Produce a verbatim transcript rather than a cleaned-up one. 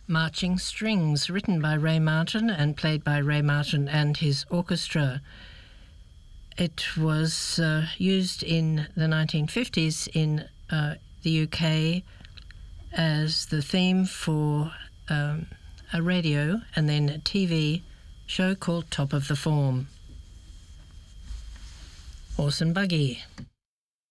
Marching Strings, written by Ray Martin and played by Ray Martin and his orchestra. It was uh, used in the nineteen fifties in uh, the U K as the theme for um, a radio and then a T V show called Top of the Form. Horse and Buggy.